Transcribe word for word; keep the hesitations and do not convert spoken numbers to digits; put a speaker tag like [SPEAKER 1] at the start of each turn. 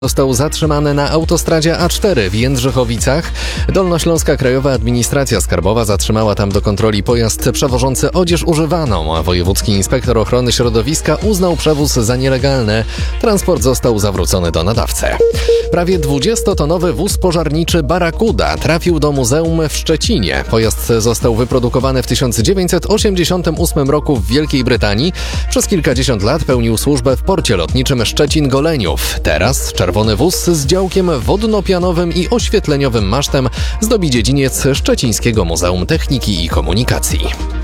[SPEAKER 1] Został zatrzymany na autostradzie A cztery w Jędrzychowicach. Dolnośląska Krajowa Administracja Skarbowa zatrzymała tam do kontroli pojazd przewożący odzież używaną, a wojewódzki inspektor ochrony środowiska uznał przewóz za nielegalny. Transport został zawrócony do nadawcy. Prawie dwudziestotonowy wóz pożarniczy Barakuda trafił do muzeum w Szczecinie. Pojazd został wyprodukowany w tysiąc dziewięćset osiemdziesiątym ósmym roku w Wielkiej Brytanii. Przez kilkadziesiąt lat pełnił służbę w porcie lotniczym Szczecin-Goleniów. Teraz czerwony wóz z działkiem wodno-pianowym i oświetleniowym masztem zdobi dziedziniec Szczecińskiego Muzeum Techniki i Komunikacji.